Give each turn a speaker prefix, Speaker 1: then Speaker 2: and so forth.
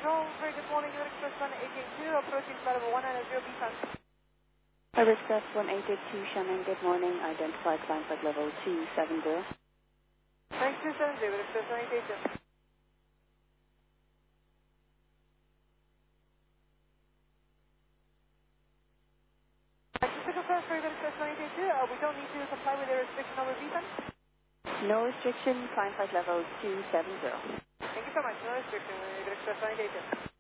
Speaker 1: Control, very good morning, Unit Express 1882, approaching flight level 190 Beacon.
Speaker 2: Flight Express 1882, Shannon, good morning, identify climb flight level 270.
Speaker 1: Thanks, 270, Unit Express 1882. Just to confirm for Unit Express 1882, we don't need to comply with the restriction over Beacon.
Speaker 2: No restriction, climb flight level 270.
Speaker 1: Thank you so much, no restriction, Unit Express 1882.